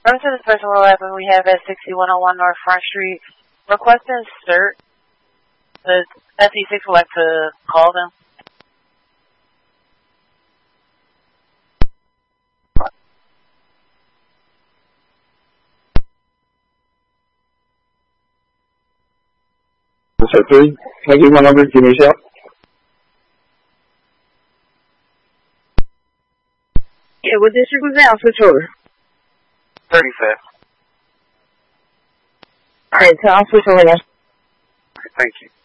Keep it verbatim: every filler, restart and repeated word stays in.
Welcome to the Special eleven we have at sixty-one oh one North Front Street. Requesting cert. The S E six would like to call them. So three, can I give my number? Give me a shout. Yeah, what district was that? I'll switch over. thirty-fifth. Alright, so I'll switch over now. Thank you.